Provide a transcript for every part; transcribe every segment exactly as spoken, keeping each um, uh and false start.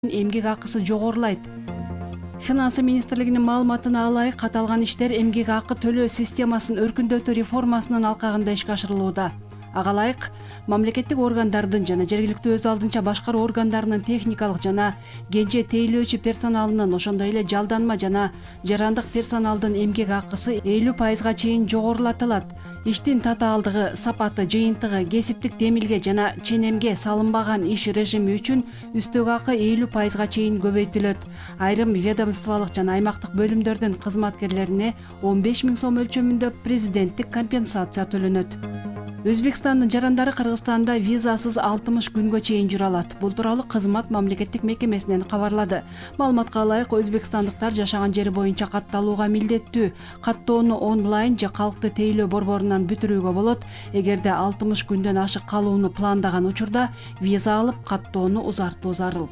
эмгек акысы жогорулайт. Финансы министрлигинин маалыматына ылайык, каталган иштер эмгек акы төлөө системасын өркүндөтүү реформасынын алкагында ишке ашырылууда. Ага ылайык, мамлекеттик органдардын жана жергиликтүү өз алдынча башкаруу органдарынын техникалык жана кенже тейлөөчү персоналынын, ошондой эле жалданма жана жарандык персоналдын эмгек акысы элүү пайызга чейин жогорулатылат. Иштин татаалдыгы, сапаты, жыйынтыгы, кесиптик демилге жана ченемге салынбаган иш режими үчүн үстөк акы элүү пайызга чейин көбөйтүлөт. Айрым ведомстволук жана аймактык бөлүмдөрдүн кызматкерлерине он беш миң сом өлчөмүндө президенттик компенсация төлөнөт. Өзбекстандын жарандары Кыргызстанда визасыз алтымыш күнгө чейин жүрө алат. Бул тууралуу кызмат мамлекеттик мекемесинен кабарлады. Маалыматка ылайык, өзбекстандыктар жашаган жери боюнча катталууга милдеттүү. Каттоону онлайн же калкты тейлөө борборунан бүтүрүүгө болот. Эгерде алтымыш күндөн ашык калууну пландаган учурда виза алып, каттоону узартуу зарыл.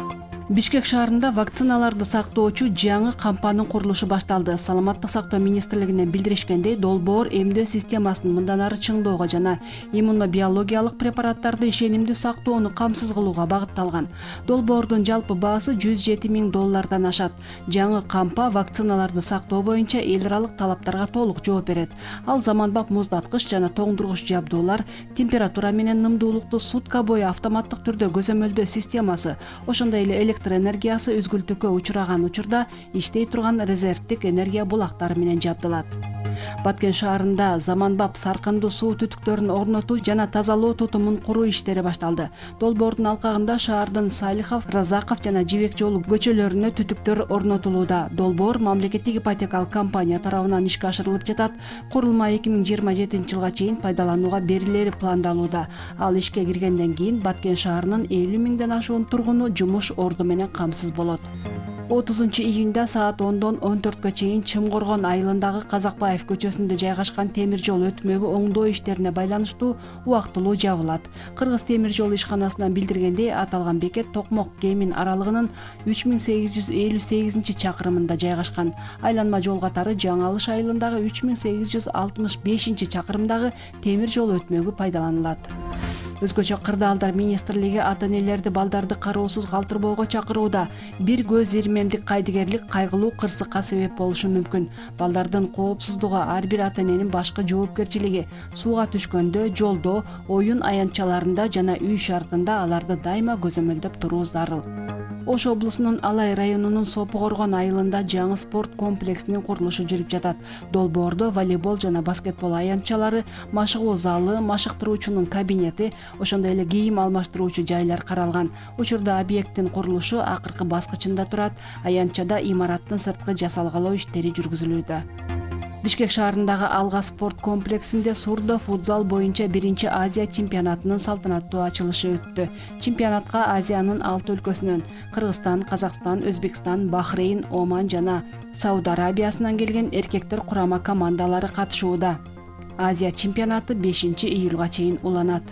Бишкек шаарында вакциналарды сактоочу жаңы кампанын курулушу башталды. Саламаттык сактоо министрлигинен билдиришкендей, долбоор эмдөө системасын мындан ары чыңдоого жана иммунобиологиялык препараттарды ишенимдүү сактоону камсыз кылууга багытталган. Долбоордун жалпы баасы жүз жети миң доллардан ашат. Жаңы кампа вакциналарды сактоо боюнча эл аралык талаптарга толук жооп берет. Ал заманбап муздаткыч жана тоңдургуч жабдуулар, температура менен нымдуулукту сутка бою автоматтык түрдө көзөмөлдөө системасы, ошондой эле электр энергиясы үзгүлтүккө учураган учурда иштей турган резервдик энергия булактары менен жабдылат. Баткен шаарында заманбап саркындуу суу түтүктөрүн орнотуу жана тазалоо тутумун куруу иштери башталды. Долбоордун алкагында шаардын Салихов, Разаков жана Жибек жолу көчөлөрүнө түтүктөр орнотулууда. Долбоор мамлекеттик ипотекалык компания тарабынан ишке ашырылып жатат. Курулма эки миң жыйырма жетинчи жылга чейин пайдаланууга берилери пландалууда. Ал ишке киргенден кийин Баткен шаарынын элүү миңден ашуун тургуну жумуш орду менен камсыз болот. отузунчу июнда саат ондон он төрткө чейин Чымкоргон айылындагы Казакбаев көчөсүндө жайгашкан темир жол өтмөгү оңдоо иштерине байланыштуу убактылуу жабылат. Кыргыз темир жол ишканасынан билдиргендей, аталган бекет Токмок Кемин аралыгынын үч миң сегиз жүз элүү сегизинчи чакырымында жайгашкан. Айланма жол катары Жаңы Алыш айылындагы үч миң сегиз жүз алтымыш бешинчи чакырымдагы темир жол өтмөгү пайдаланылат. Өзгөчө Кырдаалдар министрлиги ата-энелерди балдарды кароосуз калтырбоого чакырууда. Бир көз ирмемдик кайдыгерлик кайгылуу кырсыкка себеп болушу мүмкүн. Балдардын коопсуздугу ар бир ата-эненин башкы жоопкерчилиги. Сууга түшкөндө, жолдо, оюн аянтчаларында жана үй шартында аларды дайыма көзөмөлдөп туруу зарыл. Ош облусунун Алай районунун Сопу Коргон айылында жаңы спорт комплексинин курулушу жүрүп жатат. Долбоордо волейбол жана баскетбол аянтчалары, машыгуу залы, машыктыруучунун кабинети, ошондой эле кийим алмаштыруучу жайлар каралган. Учурда объекттин курулушу акыркы баскычында турат. Аянтчада имараттын сырткы жасалгалоо иштери жүргүзүлүүдө. Бишкек шаарындагы Алга спорт комплексинде Сурдо футзал боюнча биринчи Азия чемпионатынын салтанаттуу ачылышы өттү. Чемпионатка Азиянын алты өлкөсүнөн Кыргызстан, Казакстан, Өзбекстан, Бахрейн, Оман жана Сауд Арабиясынан келген эркектер курама командалары катышууда. Азия чемпионаты бешинчи июлга чейин уланат.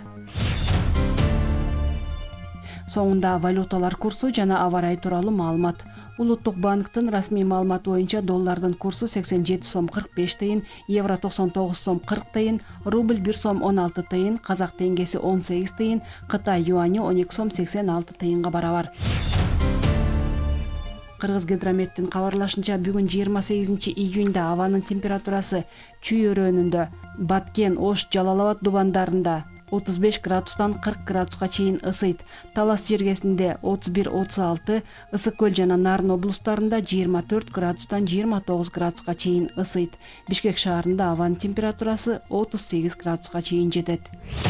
Соңунда валюталар курсу жана аба ырайы тууралуу маалымат. Улуттук банктын расмий маалыматы боюнча доллардын курсу сексен жети сом кырк беш тыйын, евро токсон тогуз сом кырк тыйын, рубль бир сом он алты тыйын, казак теңгеси он сегиз тыйын, Кытай юани он эки сом сексен алты тыйынга барабар. Кыргыз гидрометтин кабарлашынча, бүгүн жыйырма сегизинчи июнда абанын температурасы Чүй өрөөнүндө, Баткен, Ош, Жалал Абад дубандарында отуз беш градустан кырк градуска чейин ысыйт. Талас жергесинде отуз бир отуз алты, Ысык көл жана Нарын облустарында жыйырма төрт градустан жыйырма тогуз градуска чейин ысыйт. Бишкек шаарында абанын температурасы отуз сегиз градуска чейин жетет.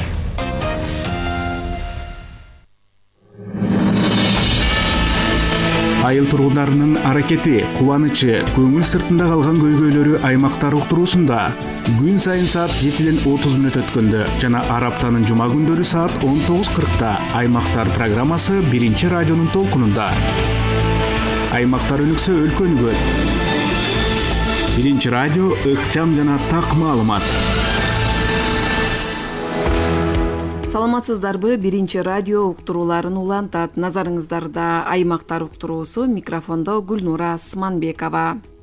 Айыл тургундарынын аракети, кубанычы, көңүл сыртында калган көйгөйлөрү аймактар уктуруусунда күн сайын саат жетиден отуз мүнөт өткөндө жана ар аптанын жума күндөрү саат он тогуз кыркта Аймактар программасы биринчи радионун толкунунда. Аймактар өнүксө өлкө өнүгөт. Биринчи радио ыкчам жана так маалымат. Саламатсыздарбы? Биринчи радио уктурууларын улантат. Назарыңыздарда Аймактар уктуруусу, микрофондо Гүлнура Сманбекова.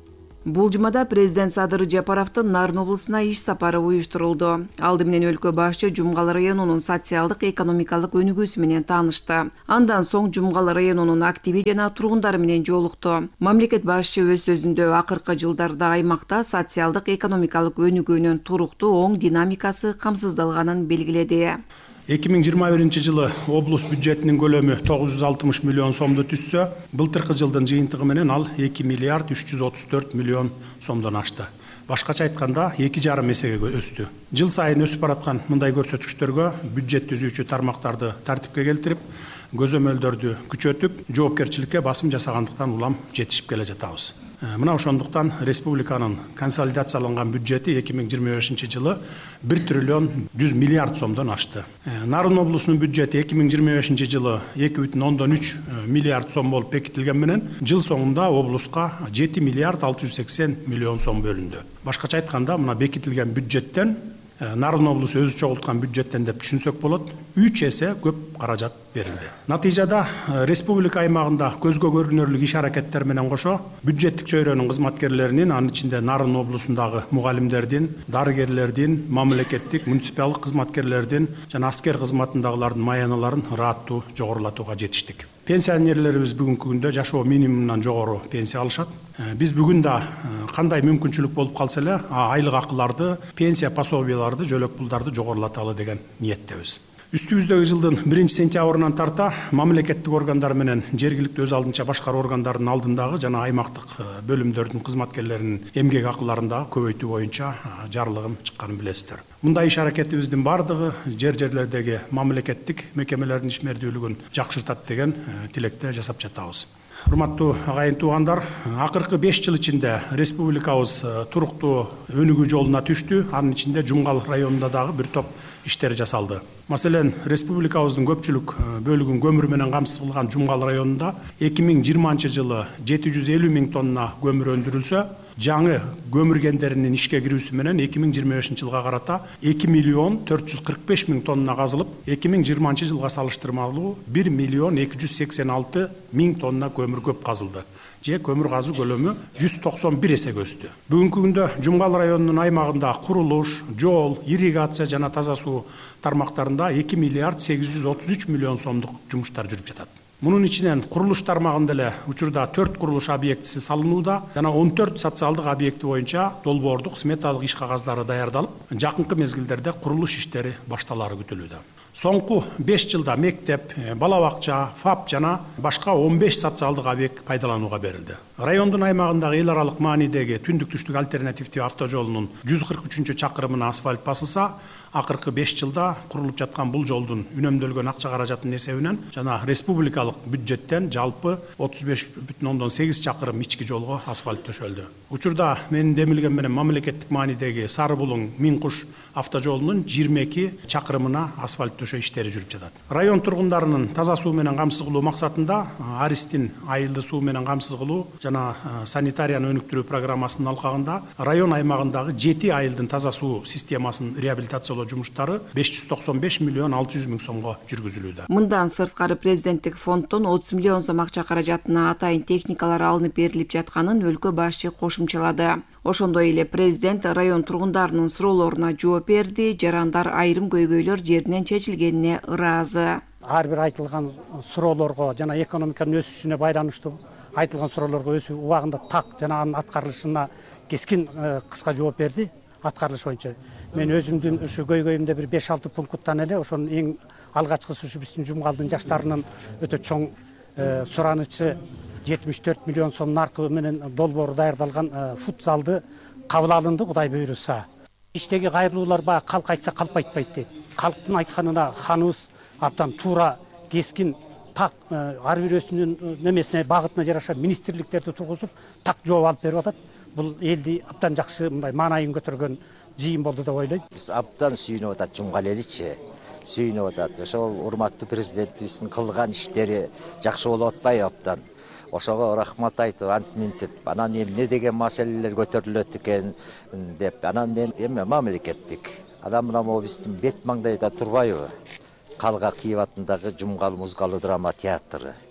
Бул жумада президент Садыр Жапаровдун Нарын облусуна иш сапары уюштурулду. Алды менен өлкө башчы Жумгал районунун социалдык экономикалык өнүгүүсү менен таанышты. Андан соң Жумгал районунун активи жана тургундары менен жолукту. Мамлекет башчы өз сөзүндө акыркы жылдарда аймакта социалдык экономикалык өнүгүүнүн туруктуу оң динамикасы камсыздалганын белгиледи. эки миң жыйырма биринчи жылы облус бюджетинин көлөмү тогуз жүз алтымыш миллион сомду түзсө, былтыркы жылдын жыйынтыгы менен ал эки миллиард үч жүз отуз төрт миллион сомдон ашты. Башкача айтканда эки жарым эсеге өстү. Жыл сайын өсүп бараткан мындай көрсөткүчтөргө бюджет түзүүчү тармактарды тартипке келтирип, көзөмөлдөрдү күчөтүп, жоопкерчиликке басым жасагандыктан улам жетишип келе жатабыз. Мына ошондуктан республиканын консолидацияланган бюджети эки миң жыйырма бешинчи жылы бир триллион жүз миллиард сомдон ашты. Нарын облусунун бюджети эки миң жыйырма бешинчи жылы эки бүтүн ондон үч миллиард сом болуп бекитилген менен, жыл соңунда облуска жети миллиард алты жүз сексен миллион сом бөлүндү. Башкача айтканда, мына бекитилген бюджеттен Нарын облусу өзү чогулткан бюджеттен деп түшүнсөк болот, үч эсе көп каражат берилди. Натыйжада республика аймагында көзгө көрүнөрлүк иш аракеттер менен кошо бюджеттик чөйрөнүн кызматкерлеринин, анын ичинде Нарын облусундагы мугалимдердин, дарыгерлердин, мамлекеттик, муниципалдык кызматкерлердин жана аскер кызматындагылардын маяналарын ырааттуу жогорулатууга жетиштик. Пенсионерлерибиз бүгүнкү күндө жашоо минимумунан жогору пенсия алышат. Биз бүгүн да кандай мүмкүнчүлүк болуп калса эле айлык акыларды, пенсия пособияларды, жөлөк пулдарды жогорулаталы деген ниеттебиз. Үстүбүздөгү жылдын биринчи сентябрынан тарта мамлекеттик органдар менен жергиликтүү өз алдынча башкаруу органдарынын алдындагы жана аймактык бөлүмдөрдүн кызматкерлеринин эмгек акыларындагы көбөйтүү боюнча жарлыгым чыкканын билесиздер. Мындай иш аракетибиздин бардыгы жер-жерлердеги мамлекеттик мекемелердин ишмердүүлүгүн жакшыртат деген тилекте жасап жатабыз. Урматтуу агайын туугандар, акыркы беш жыл ичинде республикабыз туруктуу өнүгүү жолуна түштү. Анын ичинде Жумгал районунда дагы бир топ иштер жасалды. Маселен, республикабыздын көпчүлүк бөлүгүн көмүр менен камсыз кылган Жумгал районунда эки миң жыйырманчы жылы жети жүз элүү миң тонна көмүр өндүрүлсө, жаңы көмүр кендеринин ишке кирүүсү менен эки миң жыйырма бешинчи жылга карата эки миллион төрт жүз кырк беш миң тонна казылып, эки миң жыйырманчы жылга салыштырмалуу бир миллион эки жүз сексен алты миң тонна көмүр көп казылды. Же көмүр казуу көлөмү жүз токсон бир эсеге өстү. Бүгүнкү күндө Жумгал районунун аймагында курулуш, жол, ирригация жана таза суу тармактарында эки миллиард сегиз жүз отуз үч миллион сомдук жумуштар жүрүп жатат. Мунун ичинен курулуш тармагында эле учурда төрт курулуш объектиси салынууда, жана он төрт социалдык объекти боюнча долбоордук сметалык иш кагаздары даярдалып, жакынкы мезгилдерде курулуш иштери башталары күтүлүүдө. Соңку беш жылда мектеп, бала бакча, ФАП жана башка он беш социалдык объект пайдаланууга берилди. Райондун аймагындагы эл аралык маанидеги түндүк-түштүк альтернативдүү автожолунун жүз кырк үчүнчү чакырымына асфальт басылса, акыркы беш жылда курулуп жаткан бул жолдун үнөмдөлгөн акча каражатынын эсебинен жана республикалык бюджеттен жалпы отуз беш бүтүн ондон сегиз чакырым ички жолго асфальт төшөлдү. Учурда менин демилгем менен мамлекеттик маанидеги Сары Булуң Миң Куш автожолунун жыйырма эки чакырымына асфальт төшөө иштери жүрүп жатат. Район тургундарынын таза суу менен камсыз кылуу максатында Аристин айылды суу менен камсыз кылуу жана санитарияны өнүктүрүү программасынын алкагында район аймагындагы жети айылдын таза суу системасын реабилитациялоо жумуштары беш жүз токсон беш миллион алты жүз миң сомго жүргүзүлүүдө. Мындан сырткары президенттик фонддон отуз миллион сом акча каражатына атайын техникалар алынып берилип жатканын өлкө башчы кошумчалады. Ошондой эле президент район тургундарынын суроолоруна жооп берди, жарандар айрым көйгөйлөр жеринен чечилгенине ыраазы. Ар бир айтылган суроолорго жана экономиканын өсүшүнө байланыштуу айтылган суроолорго өзү убагында так жана анын аткарылышына кескин кыска жооп берди. Аткарылыш боюнча мен өзүмдүн ушу көйгөйүмдө бир беш алты пункттан эле ошонун эң алгачкысы ушу биздин Жумгалдын жаштарынын өтө чоң суранычы жетимиш төрт миллион сом наркы менен долбоору даярдалган футзалды кабыл алынды, Кудай буйруса. Иштеги кайрылуулар баягы калк айтса калп айтпайт дейт. Калктын айтканына ханыбыз абдан туура, кескин, так ар бирөөсүнүн немесине багытына жараша министрликтерди тургузуп так жооп алып берип атат. Бул элди абдан жакшы мындай маанайын көтөргөн жыйын болду деп ойлойм. Биз абдан сүйүнүп атат Жумгал эличи. Сүйүнүп атат. Ошол урматтуу президентибиздин кылган иштери жакшы болуп атпайбы абдан. Ошого рахмат айтып, антминтип, анан эмне деген маселелер көтөрүлөт экен деп, анан мен эме мамлекеттик. Анан мына могу биздин бет маңдайда турбайбы? Калга Киев атындагы Жумгал музыкалдуу драма театры.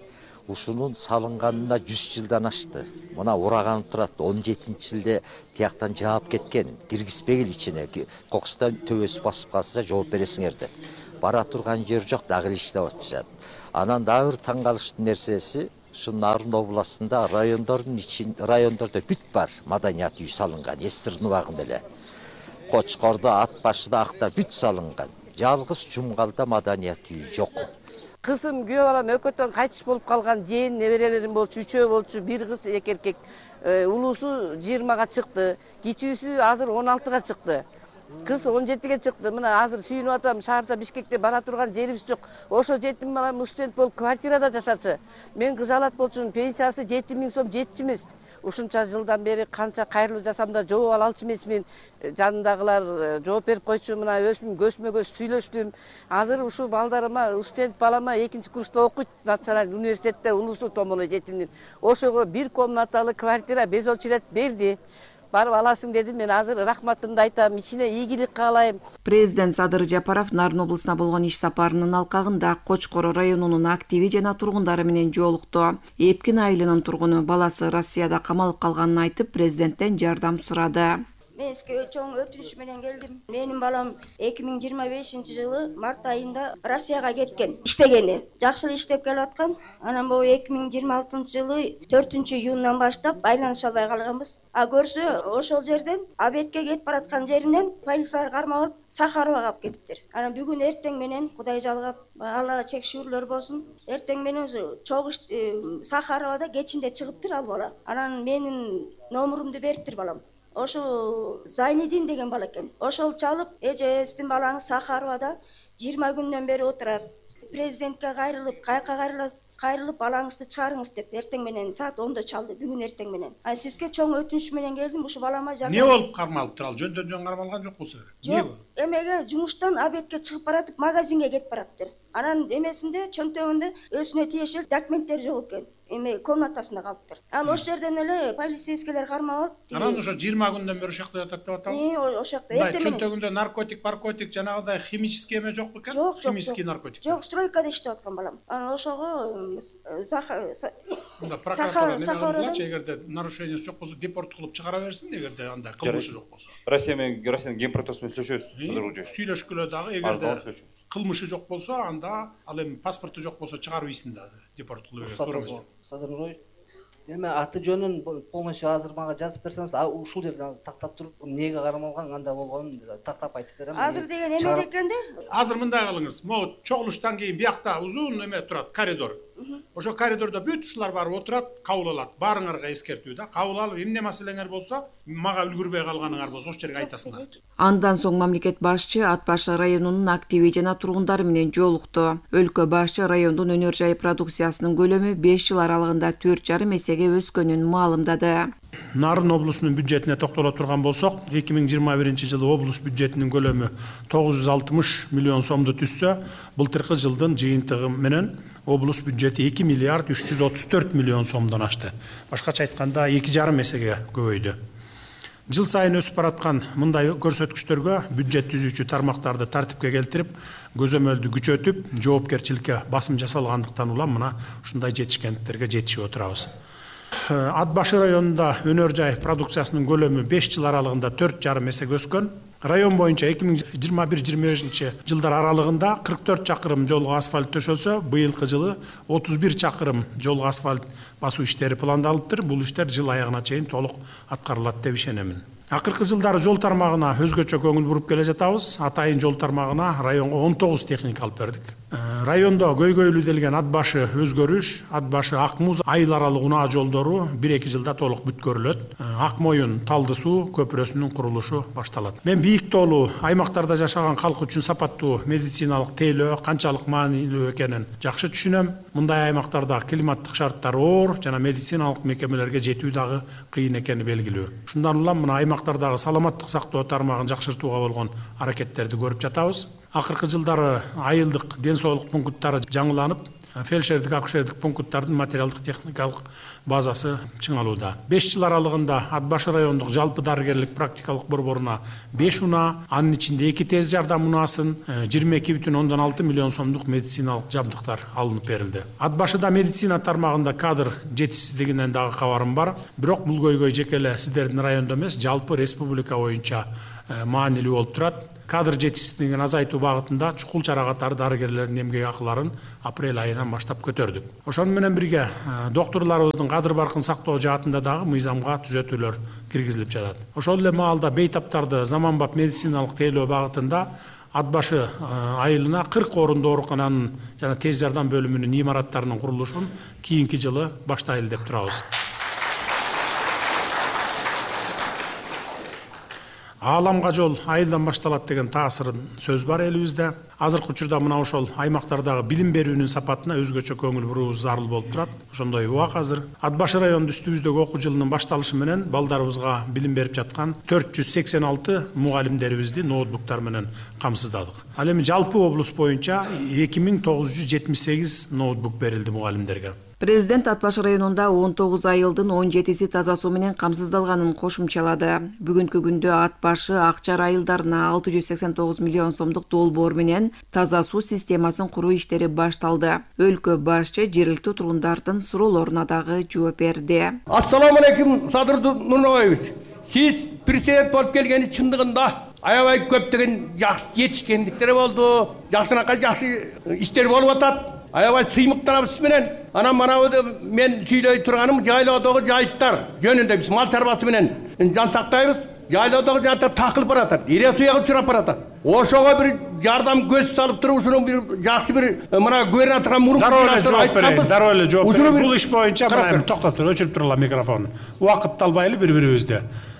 ушунун салынганына жүз жылдан ашты. Мына ураган турат он жетинчи жылда тияктан жаап кеткен. Киргизбегил ичине, кокустан төбөсү басып калса жооп бересиңер деп. Бара турган жер жок, дагы иштеп атышат. Анан дагы бир таң калыштуу нерсеси, ушу Нарын областында райондордун ичин райондордо бүт бар маданият үй салынган, эсирдин убагында эле. Кочкордо, Ат башыда, Акта бүт салынган. Жалгыз Жумгалда маданият үй жок. Кызым, күйөө балам өкөтөн кайтыш болуп калган, жээн неберелерим болчу, үчөө болчу, бир кыз, эки эркек. Улуусу жыйырмага чыкты, кичүүсү азыр он алтыга чыкты. Кыз он жетиге чыкты. Мына азыр сүйүнүп атам, шаарда Бишкекте бара турган жерибиз жок. Ошо жетим балам студент болуп квартирада жашачы. Мен кыз алат болчумун, пенсиясы жети миң сом жетчү эмес. Ушунча жылдан бери канча кайрылуу жасам да жооп ала алчу эмесмин. Жанындагылар жооп берип койчу, мына өзүм көзмө көз сүйлөштүм. Азыр ушу балдарыма, студент балама экинчи курста окуйт, националдык университетте улуусу томону жетимдин. Ошого бир комнаталы квартира без очередь берди. Барып аласың деди. Мен азыр рахматымды айтам, ичине ийгилик каалайм. Президент Садыр Жапаров Нарын облусуна болгон иш сапарынын алкагында Кочкор районунун активи жана тургундары менен жолукту. Эпкин айылынын тургуну баласы Россияда камалып калганын айтып, президенттен жардам сурады. Мен сизге чоң өтүнүш менен келдим. Менин балам эки миң жыйырма бешинчи жылы март айында Россияга кеткен. Иштегени. Жакшы иштеп келип аткан. Анан бул эки миң жыйырма алтынчы жылы төртүнчү июндан баштап байланыша албай калганбыз. А көрсө ошол жерден Абетке кетип бараткан жеринен полициялар кармап алып Сахаровага алып кетиптир. Анан бүгүн эртең менен Кудай жалгап, Аллага чек шүгүрлөр болсун. Эртең менен чогуу Сахаровада кечинде чыгыптыр ал бала. Анан менин номурумду бериптир балам. Ошо Зайнидин деген бала экен. Ошол чалып, эже сиздин балаңыз Сахаровада жыйырма күндөн бери отурат. Президентке кайрылып, каяка кайрыласыз? Кайрылып балаңызды чыгарыңыз деп эртең менен саат ондо чалды, бүгүн эртең менен. А сизге чоң өтүнүш менен келдим, ушу балама жардам. Эмне болуп кармалып турал? Жөндөн жөн кармалган жок болсо керек. Жок, эмеге жумуштан Абетке чыгып баратып, магазинге кетип бараптыр. Анан эмесинде чөнтөгүндө өзүнө тиешелүү документтери жок экен. Эме комнатасында калыптыр. Анан ошол жерден эле полицейскийлер кармап алып. Анан ошо жыйырма күндөн бери ошол жакта жатат деп атабы. Ии, ошол жакта. Эртең чөнтөгүндө наркотик, наркотик жанагыдай химический эме жокпу экен? Жок, жок. Химический наркотик. Жок, стройкада иштеп аткан балам. Анан ошого Мында прокуратура эмне кылгачы, эгерде нарушениеси жок болсо депорт кылып чыгара берсин, эгерде андай кылмышы жок болсо. Россия менен Россиянын ген прокуратурасы менен сүйлөшөбүз. Сүйлөшкүлө дагы, эгерде кылмышы жок болсо, анда ал эми паспорту жок болсо чыгарып ийсин дагы, депорт кылып берет. Садыр Нурович, эми аты жөнүн полностью азыр мага жазып берсеңиз, ушул жерден тактап туруп, эмнеге кармалган, кандай болгонун тактап айтып берем. Азыр деген эме экенде? Азыр мындай кылыңыз, могу чогулуштан кийин биякта узун эме турат, коридор. Ошо коридордо бүт ушулар барып отурат, кабыл алат. Баарыңарга эскертүү да, кабыл алып, эмне маселеңер болсо, мага үлгүрбөй калганыңар болсо, ошол жерге айтасыңар. Андан соң мамлекет башчы Ат башы районунун активи жана тургундары менен жолукту. Өлкө башчы райондун өнөр жай продукциясынын көлөмү беш жыл аралыгында төрт жарым эсеге өскөнүн маалымдады. Нарын облусунун бюджетине токтоло турган болсок, эки миң жыйырма биринчи жылы облус бюджетинин көлөмү тогуз жүз алтымыш миллион сомду түзсө, былтыркы жылдын жыйынтыгы менен облус бюджети эки миллиард үч жүз отуз төрт миллион сомдон ашты. Башкача айтканда эки жарым эсеге көбөйдү. Жыл сайын өсүп бараткан мындай көрсөткүчтөргө бюджет түзүүчү тармактарды тартипке келтирип, көзөмөлдү күчөтүп, жоопкерчиликке басым жасалгандыктан улам мына ушундай жетишкендиктерге жетишип отурабыз. Ат башы районунда өнөр жай продукциясынын көлөмү беш жыл аралыгында төрт жарым эсеге өскөн. Район боюнча эки миң жыйырма бир жыйырма бешинчи жылдар аралыгында кырк төрт чакырым жолго асфальт төшөлсө, быйылкы жылы отуз бир чакырым жолго асфальт басуу иштери пландалыптыр. Бул иштер жыл аягына чейин толук аткарылат деп ишенемин. Акыркы жылдары жол тармагына өзгөчө көңүл буруп келе жатабыз. Атайын жол тармагына районго он тогуз техника алып бердик. Райондо көйгөйлүделген Ат башы өзгөрүш, Ат башы Ак Муз айыл аралык унаа жолдору бир эки жылда толук бүткөрүлөт. Ак Моюн Талды суу көпүрөсүнүн курулушу башталат. Мен бийик тоолуу аймактарда жашаган калк үчүн сапаттуу медициналык тейлөө канчалык маанилүү экенин жакшы түшүнөм. Мындай аймактарда климаттык шарттар оор жана медициналык мекемелерге жетүү дагы кыйын экени белгилүү. Шундан улам мына аймактардагы саламаттык сактоо тармагын жакшыртууга болгон аракеттерди көрүп жатабыз. Акыркы жылдары айылдык ден соолук пункттары жаңыланып, фельдшердик акушердик пункттардын материалдык техникалык базасы чыңалууда. беш жыл аралыгында Ат башы райондук жалпы дарыгерлик практикалык борборуна беш унаа, анын ичинде эки тез жардам унаасын, жыйырма эки бүтүн ондон алты миллион сомдук медициналык жабдыктар алынып берилди. Ат башыда медицина тармагында кадр жетишсиздигинен дагы кабарым бар. Бирок бул көйгөй жеке эле сиздердин райондо эмес, жалпы республика боюнча маанилүү болуп турат. Кадр жетишсиздигин азайтуу багытында чукул чара катары дарыгерлердин эмгек акыларын апрель айынан баштап көтөрдүк. Ошону менен бирге доктурларыбыздын кадыр баркын сактоо жаатында дагы мыйзамга түзөтүүлөр киргизилип жатат. Ошол эле маалда бейтаптарды заманбап медициналык тейлөө багытында Ат башы айылына кырк орундуу оорукананын жана тез жардам бөлүмүнүн имараттарынын курулушун кийинки жылы баштайлы деп турабыз. Ааламга жол айылдан башталат деген таасырын сөз бар элибизде. Азыркы учурда мына ошол аймактардагы билим берүүнүн сапатына өзгөчө көңүл буруубуз зарыл болуп турат. Ошондой убак азыр. Ат башы районунда үстүбүздөгү окуу жылынын башталышы менен балдарыбызга билим берип жаткан төрт жүз сексен алты мугалимдерибизди ноутбуктар менен камсыздадык. Ал эми жалпы облус боюнча эки миң тогуз жүз жетимиш сегиз ноутбук берилди мугалимдерге. Президент Ат башы районунда он тогуз айылдын он жетиси таза суу менен камсыздалганын кошумчалады. Бүгүнкү күндө Ат башы, Акчар айылдарына алты жүз сексен тогуз миллион сомдук долбоор менен таза суу системасын куруу иштери башталды. Өлкө башчы жергиликтүү тургундардын суроолоруна дагы жооп берди. Ассаламу алейкум, Садыр Нурнабаевич. Сиз президент болуп келгени чындыгында аябай көптөгөн жакшы жетишкендиктер болду. Жакшынакай жакшы иштер болуп атат. Аябай сыймыктанабыз менен. Анан манабы мен сүйлөй турганым жайлоодогу жайыттар жөнүндө биз мал чарбасы менен жан сактайбыз. Жайлоодогу жайыттар такылып баратат, ире суяга учурап баратат. Ошого бир жардам көз салып туруп, ушунун бир жакшы бир мына губернаторго мурун айтканбыз. Дароо эле жооп берейин. Бул иш боюнча мына токтоп туруп, өчүрүп турула микрофонду. Убакытты албайлы бири-бирибизди.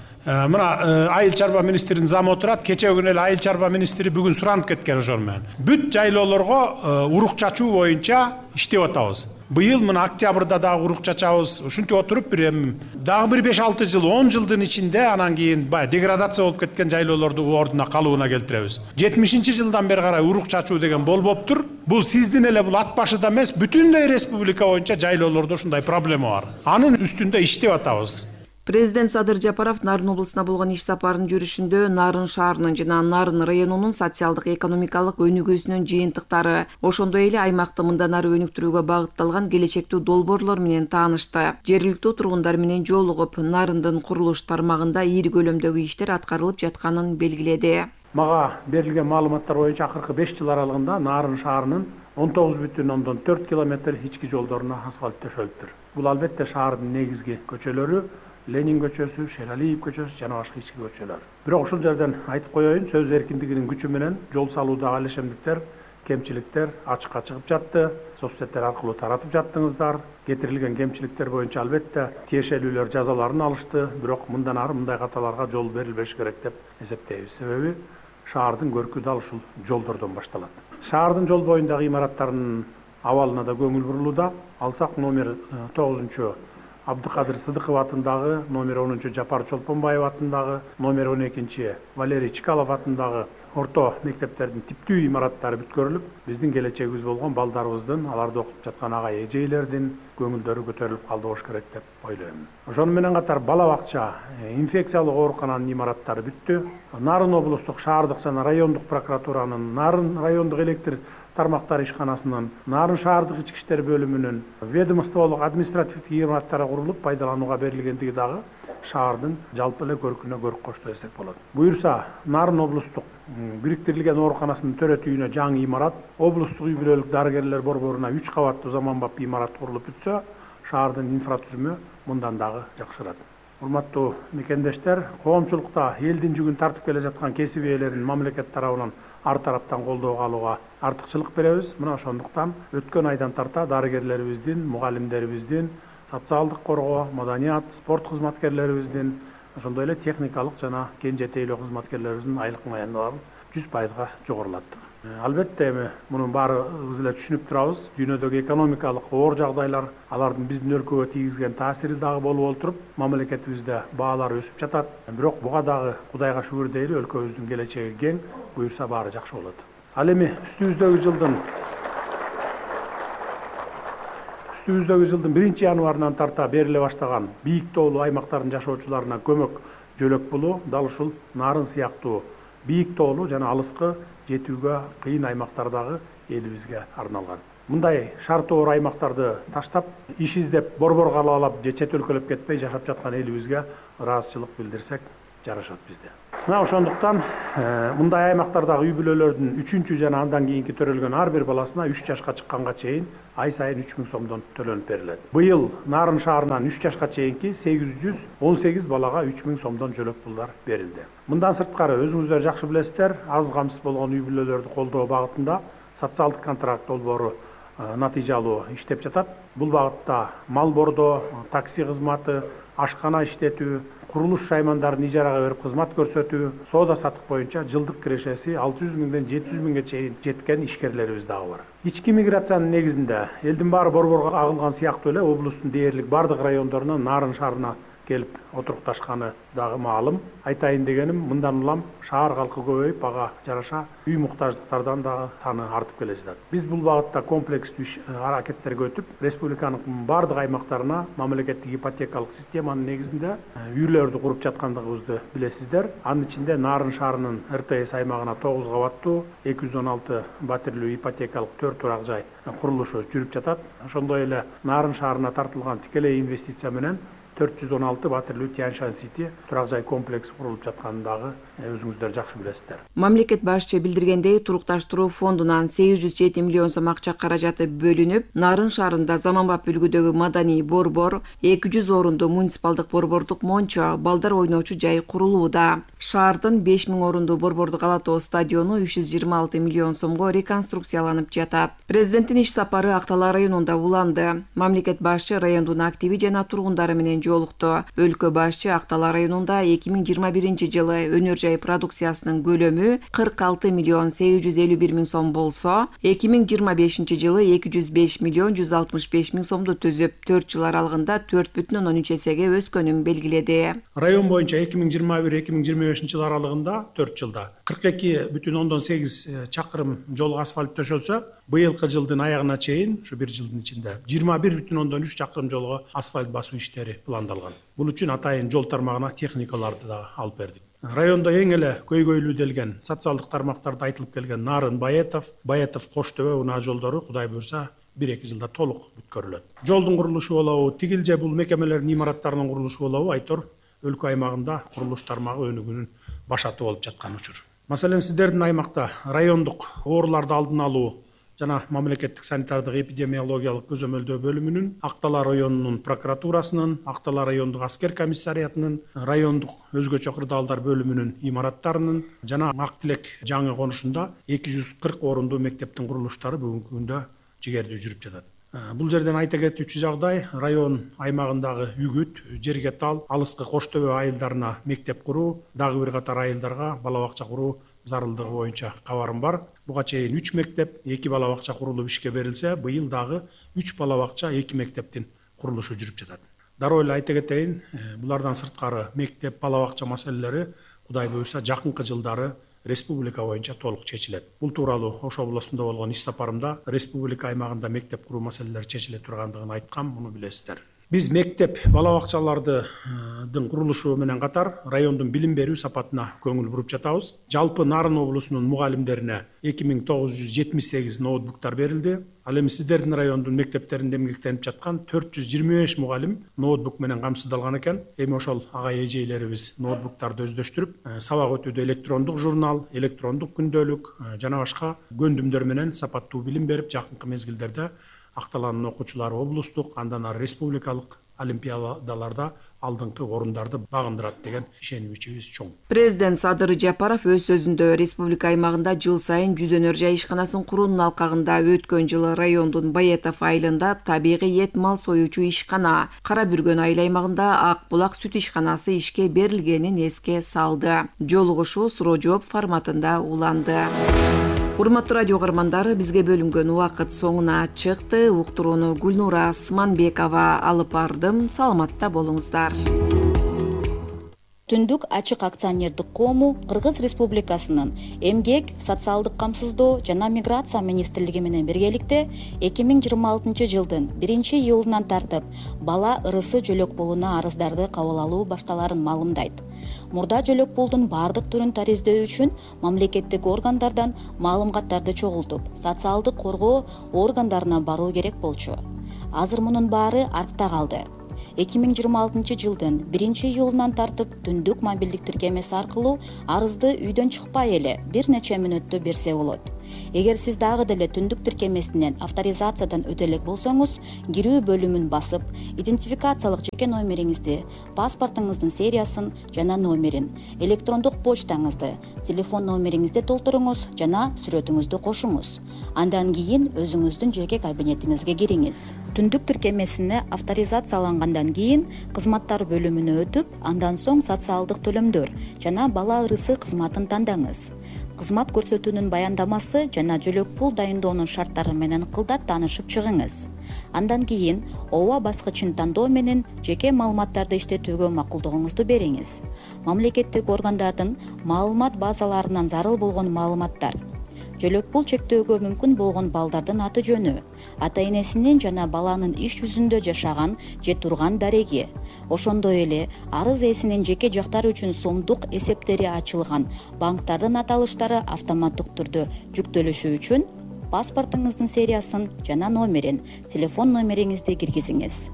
Мына айыл чарба министринин замы отурат. Кечээ күнү эле айыл чарба министри бүгүн суранып кеткен ошол менен. Бүт жайлоолорго урук чачуу боюнча иштеп атабыз. Быйыл мына октябрда дагы урук чачабыз. Ушинтип отуруп бир эми дагы бир беш алты жыл, он жылдын ичинде анан кийин баягы деградация болуп кеткен жайлоолорду ордуна калыбына келтиребиз. жетимишинчи жылдан бери карай урук чачуу деген болбоптур. Бул сиздин эле бул Ат башыда эмес, бүтүндөй республика боюнча жайлоолордо ушундай проблема бар. Анын үстүндө иштеп атабыз. Президент Садыр Жапаров Нарын облусуна болгон иш сапарынын жүрүшүндө Нарын шаарынын жана Нарын районунун социалдык экономикалык өнүгүүсүнүн жыйынтыктары, ошондой эле аймакты мындан ары өнүктүрүүгө багытталган келечектүү долбоорлор менен таанышты. Жергиликтүү тургундар менен жолугуп, Нарындын курулуш тармагында ири көлөмдөгү иштер аткарылып жатканын белгиледи. Мага берилген маалыматтар боюнча акыркы беш жыл аралыгында Нарын шаарынын он тогуз бүтүн ондон төрт километр ички жолдоруна асфальт төшөлүптүр. Бул албетте шаардын негизги көчөлөрү, Ленин көчөсү, Шералиев көчөсү жана башка ички көчөлөр. Бирок ушул жерден айтып коеюн, сөз эркиндигинин күчү менен жол салуудагы алешемдиктер, кемчиликтер ачыкка чыгып жатты. Соцсеттер аркылуу таратып жаттыңыздар. Кетирилген кемчиликтер боюнча албетте тиешелүүлөр жазаларын алышты. Бирок мындан ары мындай каталарга жол берилбеш керек деп эсептейбиз. Себеби шаардын көркү дал ушул жолдордон башталат. Шаардын жол боюндагы имараттарынын абалына да көңүл бурулууда. Алсак номер тогузунчу Абдыкадыр Сыдыков атындагы, номер онунчу Жапар Чолпонбаев атындагы, номер он экинчи Валерий Чкалов атындагы орто мектептердин типтүү имараттары бүткөрүлүп, биздин келечегибиз болгон балдарыбыздын, аларды окуп жаткан агай эжейлердин көңүлдөрү көтөрүлүп калды болуш керек деп ойлойм. Ошону менен катар бала бакча, инфекциялык оорукананын имараттары бүттү. Нарын облустук шаардык жана райондук прокуратуранын, Нарын райондук электр тармактар ишканасынын, Нарын шаардык ички иштер бөлүмүнүн ведомстволук административдик имараттары курулуп пайдаланууга берилгендиги дагы шаардын жалпы эле көркүнө көрк кошту десек болот. Буюрса, Нарын облустук бириктирилген ооруканасынын төрөтүүнө жаңы имарат, облустук үй бүлөлүк дарыгерлер борборуна үч кабаттуу заманбап имарат курулуп бүтсө, шаардын инфратүзүмү мындан дагы жакшырат. Урматтуу мекендештер, коомчулукта элдин жүгүн тартып келе жаткан кесип ээлерин мамлекет тарабынан ар тараптан колдоого алууга артыкчылык беребиз. Мына ошондуктан өткөн айдан тарта дарыгерлерибиздин, мугалимдерибиздин, социалдык коргоо, маданият, спорт кызматкерлерибиздин, ошондой эле техникалык жана кенжетейлөө кызматкерлерибиздин айлык маяндаарын жүз пайызга жогорулаттык. Албетте эми мунун баарыбыз эле түшүнүп турабыз. Дүйнөдөгү экономикалык оор жагдайлар, алардын биздин өлкөгө тийгизген таасири дагы болуп отуруп, мамлекетибизде баалар өсүп жатат. Бирок буга дагы Кудайга шүгүр дейли, өлкөбүздүн келечеги кең, буюрса баары жакшы болот. Ал эми үстүбүздөгү жылдын үстүбүздөгү жылдын биринчи январынан тарта бериле баштаган бийик тоолуу аймактардын жашоочуларына көмөк жөлөк булуу дал ушул нарын сыяктуу бийик тоолуу жана алыскы жетүүгө кыйын аймактардагы элибизге арналган. Мындай шарты оор аймактарды таштап, иш издеп, борбор каалап же чет өлкөлөп кетпей жашап жаткан элибизге ыраазычылык билдирсек жарашат бизде. Мына ошондуктан мындай аймактардагы үй бүлөлөрдүн үчүнчү жана андан кийинки төрөлгөн ар бир баласына үч жашка чыкканга чейин ай сайын үч миң сомдон төлөнүп берилет. Быйыл Нарын шаарынан үч жашка чейинки сегиз жүз он сегиз балага үч миң сомдон жөлөк пулдар берилди. Мындан сырткары өзүңүздөр жакшы билесиздер, аз камсыз болгон үй бүлөлөрдү колдоо багытында социалдык контракт долбоору натыйжалуу иштеп жатат. Бул багытта мал бордоо, такси кызматы, ашкана иштетүү, курулуш шаймандарын ижарага берип кызмат көрсөтүү, соода саттык боюнча жылдык кирешеси алты жүз миңден жети жүз миңге чейин жеткен ишкерлерибиз дагы бар. Ички миграциянын негизинде элдин баары борборго агылган сыяктуу эле облустун дээрлик бардык райондорунан Нарын шаарына келип отурукташканы дагы маалым. Айтайын дегеним, мындан улам шаар калкы көбөйүп, ага жараша үй муктаждыктардан дагы саны артып келе жатат. Биз бул багытта комплекстүү иш аракеттерге өтүп, республиканын бардык аймактарына мамлекеттик ипотекалык системанын негизинде үйлөрдү куруп жаткандыгыбызды билесиздер. Анын ичинде Нарын шаарынын эр тэ эс аймагына тогуз кабаттуу эки жүз он алты батирлүү ипотекалык төрт турак жай курулушу жүрүп жатат. Ошондой эле Нарын шаарына тартылган тикелей инвестиция менен төрт жүз он алты батирлүү Тяньшань Сити турак жай комплекси курулуп жатканын дагы өзүңүздөр жакшы билесиздер. Мамлекет башчы билдиргендей, турукташтыруу фондунан сегиз жүз жети миллион сом акча каражаты бөлүнүп, Нарын шаарында заманбап үлгүдөгү маданий борбор, эки жүз орундуу муниципалдык борбордук мончо, балдар ойночу жай курулууда. Шаардын беш миң орундуу борбордук ала тоо стадиону үч жүз жыйырма алты миллион сомго реконструкцияланып жатат. Президенттин иш сапары Актала районунда уланды. Мамлекет башчы райондун активи жана тургундары менен жолукту. Өлкө башчы Актала районунда эки миң жыйырма биринчи жылы өнөр жай продукциясынын көлөмү кырк алты миллион сегиз жүз элүү бир миң сом болсо, эки миң жыйырма бешинчи жылы эки жүз беш миллион жүз алтымыш беш миң сомду түзүп, төрт жыл аралыгында төрт бүтүн ондон үч эсеге өскөнүн белгиледи. Район боюнча эки миң жыйырма бир эки миң жыйырма бешинчи жыл аралыгында төрт жылда кырк эки бүтүн ондон сегиз чакырым жол асфальт төшөлсө, быйылкы жылдын аягына чейин, ушу бир жылдын ичинде жыйырма бир бүтүн ондон үч чакырым жолго асфальт басуу иштери пландалган. Бул үчүн атайын жол тармагына техникаларды да алып бердик. Райондо эң эле көйгөйлүүделген социалдык тармактарда айтылып келген Нарын Баетов, Баетов Коштөбө унаа жолдору Кудай буйрса бир эки жылда толук бүткөрүлөт. Жолдун курулушу болобу, тигил же бул мекемелердин имараттарынын курулушу болобу, айтор өлкө аймагында курулуш тармагы өнүгүүнүн башаты болуп жаткан учур. Маселен, сиздердин аймакта райондук ооруларды алдын алуу жана мамлекеттик санитардык эпидемиологиялык көзөмөлдөө бөлүмүнүн, Актала районунун прокуратурасынын, Актала райондук аскер комиссариятынын, райондук өзгөчө кырдаалдар бөлүмүнүн имараттарынын жана Ак Тилек жаңы конушунда эки жүз кырк орундуу мектептин курулуштары бүгүнкү күндө жигердүү жүрүп жатат. Бул жерден айта кетүүчү жагдай, район аймагындагы Үгүт, Жерге Тал, алыскы Коштөбө айылдарына мектеп куруу, дагы бир катар айылдарга бала бакча куруу зарылдыгы боюнча кабарым бар. Буга чейин үч мектеп, эки бала бакча курулуп ишке берилсе, быйыл дагы үч бала бакча, эки мектептин курулушу жүрүп жатат. Дароо эле айта кетейин, булардан сырткары мектеп, бала бакча маселелери Кудай буйрса жакынкы жылдары республика боюнча толук чечилет. Бул тууралуу Ош областында болгон иш сапарымда республика аймагында мектеп куруу маселелери чечиле тургандыгын айткам, муну билесиздер. Биз мектеп, бала бакчалардын курулушу менен катар райондун билим берүү сапатына көңүл буруп жатабыз. Жалпы Нарын облусунун мугалимдерине эки миң тогуз жүз жетимиш сегиз ноутбуктар берилди. Ал эми сиздердин райондун мектептеринде эмгектенип жаткан төрт жүз жыйырма беш мугалим ноутбук менен камсыздалган экен. Эми ошол агай эжейлерибиз ноутбуктарды өздөштүрүп, сабак өтүүдө электрондук журнал, электрондук күндөлүк жана башка көндүмдөр менен сапаттуу билим берип, жакынкы мезгилдерде Акталанын окуучулары облустук, андан ары республикалык олимпиадаларда алдыңкы орундарды багындырат деген ишенимибиз чоң. Президент Садыр Жапаров өз сөзүндө республика аймагында жыл сайын жүз өнөр жай ишканасын куруунун алкагында өткөн жылы райондун Баетов айылында табигый эт мал союучу ишкана, Кара Бүргөн айыл аймагында Ак Булак сүт ишканасы ишке берилгенин эске салды. Жолугушуу суроо жооп форматында уланды. Урматтуу радио каармандары, бизге бөлүнгөн убакыт соңуна чыкты. Уктурууну Гүлнура Асманбекова алып бардым. Саламатта болуңуздар. Түндүк ачык акционердик коому Кыргыз Республикасынын Эмгек, социалдык камсыздоо жана миграция министрлиги менен биргеликте эки миң жыйырма алтынчы жылдын биринчи июлунан тартып бала ырысы жөлөк пулуна арыздарды кабыл алуу башталарын маалымдайт. Мурда жөлөк пулдун бардык түрүн тариздөө үчүн мамлекеттик органдардан маалыматтарды чогултуп, социалдык коргоо органдарына баруу керек болчу. Азыр мунун баары артта калды. эки миң жыйырма алтынчы жылдын биринчи июлунан тартып түндүк мобилдик тиркемеси аркылуу арызды үйдөн чыкпай эле бир нече мүнөттө берсе болот. Эгер сиз дагы деле түндүк тиркемесинен авторизациядан өтө элек болсоңуз, кирүү бөлүмүн басып, идентификациялык жеке номериңизди, паспортуңуздун сериясын жана номерин, электрондук почтаңызды, телефон номериңизди толтуруңуз жана сүрөтүңүздү кошуңуз. Андан кийин өзүңүздүн жеке кабинетиңизге кириңиз. Түндүк тиркемесине авторизациялангандан кийин кызматтар бөлүмүнө өтүп, андан соң социалдык төлөмдөр жана бала ырысы кызматын тандаңыз. Кызмат көрсөтүүнүн баяндамасы жана жөлөк пул дайындоонун шарттары менен кылдат таанышып чыгыңыз. Андан кийин ооба баскычын тандоо менен жеке маалыматтарды иштетүүгө макулдугуңузду бериңиз. Мамлекеттик органдардын маалымат базаларынан зарыл болгон маалыматтар, жөлөк пул чектөөгө мүмкүн болгон балдардын аты жөнү, ата энесинин жана баланын иш жүзүндө жашаган же турган дареги, ошондой эле арыз ээсинин жеке жактары үчүн сомдук эсептери ачылган банктардын аталыштары автоматтык түрдө жүктөлүшү үчүн паспортуңуздун сериясын жана номерин, телефон номериңизди киргизиңиз.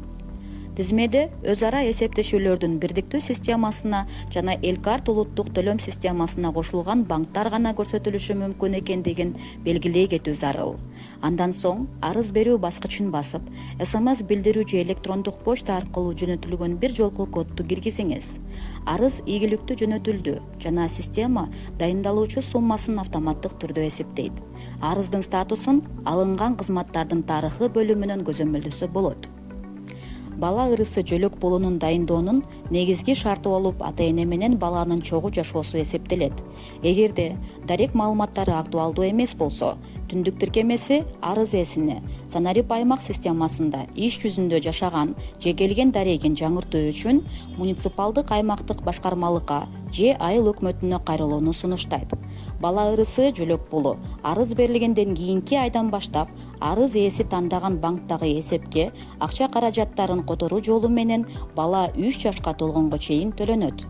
Тизмеде өз ара эсептешүүлөрдүн бирдиктүү системасына жана Элкарт улуттук төлөм системасына кошулган банктар гана көрсөтүлүшү мүмкүн экендигин белгилей кетүү зарыл. Андан соң арыз берүү баскычын басып, СМС билдирүү же электрондук почта аркылуу жөнөтүлгөн бир жолку кодду киргизиңиз. Арыз ийгиликтүү жөнөтүлдү жана система дайындалуучу суммасын автоматтык түрдө эсептейт. Арыздын статусун алынган кызматтардын тарыхы бөлүмүнөн көзөмөлдөсө болот. Бала ырысы жөлөк пулунун дайындоонун негизги шарты болуп ата эне менен баланын чогуу жашоосу эсептелет. Эгерде дарек маалыматтары актуалдуу эмес болсо, түндүк тиркемеси арыз ээсине Санарип аймак системасында иш жүзүндө жашаган же келген дарегин жаңыртуу үчүн муниципалдык аймактык башкармалыкка же айыл өкмөтүнө кайрылууну сунуштайт. Бала ырысы жөлөк пулу арыз берилгенден кийинки айдан баштап арыз ээси тандаган банктагы эсепке акча каражаттарын которуу жолу менен бала үч жашка толгонго чейин төлөнөт.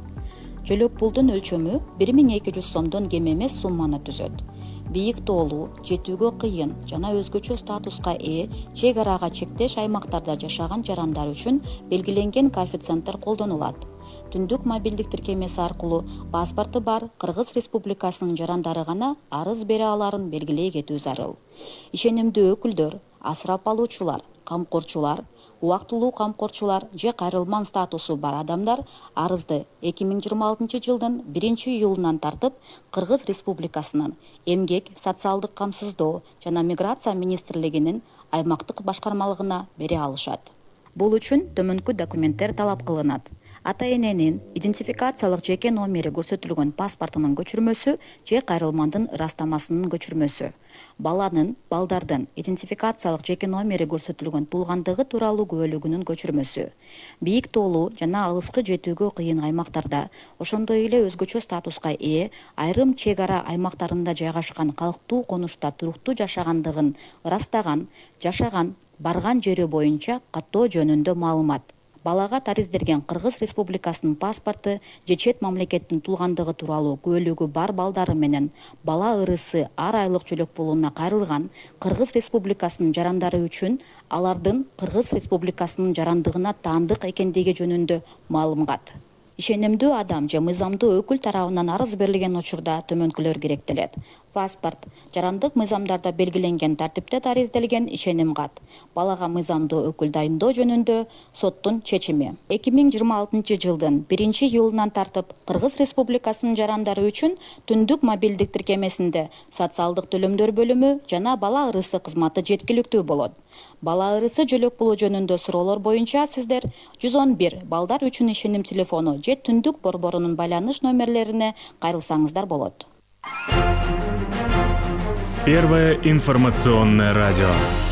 Жөлөк пулдун өлчөмү бир миң эки жүз сомдон кем эмес сумманы түзөт. Бийик тоолуу, жетүүгө кыйын жана өзгөчө статуска ээ чек арага чектеш аймактарда жашаган жарандар үчүн белгиленген коэффициенттер колдонулат. Түндүк мобилдик тиркемеси аркылуу паспорту бар Кыргыз Республикасынын жарандары гана арыз бере аларын белгилей кетүү зарыл. Ишенимдүү өкүлдөр, асырап алуучулар, камкорчулар, убактылуу камкорчулар же кайрылман статусу бар адамдар арызды эки миң жыйырма алтынчы жылдын биринчи июлунан тартып Кыргыз Республикасынын Эмгек, социалдык камсыздоо жана миграция министрлигинин аймактык башкармалыгына бере алышат. Бул үчүн төмөнкү документтер талап кылынат. Ата эненин идентификациялык жеке номери көрсөтүлгөн паспортунун көчүрмөсү же кайрылмандын ырастамасынын көчүрмөсү. Баланын, балдардын идентификациялык жеке номери көрсөтүлгөн туулгандыгы тууралуу күбөлүгүнүн көчүрмөсү. Бийик тоолуу жана алыскы жетүүгө кыйын аймактарда, ошондой эле өзгөчө статуска ээ айрым чек ара аймактарында жайгашкан калктуу конушта туруктуу жашагандыгын ырастаган, жашаган, барган жери боюнча каттоо жөнүндө маалымат. Балага тариздерген Кыргыз Республикасынын паспорту же чет мамлекеттин туулгандыгы тууралуу күбөлүгү бар балдары менен бала ырысы ар айлык жөлөк пулуна кайрылган Кыргыз Республикасынын жарандары үчүн алардын Кыргыз Республикасынын жарандыгына таандык экендиги жөнүндө маалымат. Ишенимдүү адам же мыйзамдуу өкүл тарабынан арыз берилген учурда төмөнкүлөр керектелет. Паспорт, жарандык мыйзамдарда белгиленген тартипте таризделген ишеним кат, балага мыйзамдуу өкүл дайындоо жөнүндө соттун чечими. эки миң жыйырма алтынчы жылдын биринчи июлунан тартып Кыргыз Республикасынын жарандары үчүн түндүк мобилдик тиркемесинде социалдык төлөмдөр бөлүмү жана бала ырысы кызматы жеткиликтүү болот. Бала ырысы жөлөк пулу жөнүндө суроолор боюнча сиздер жүз он бир балдар үчүн ишеним телефону же түндүк борборунун байланыш номерлерине кайрылсаңыздар болот. Первое информационное радио.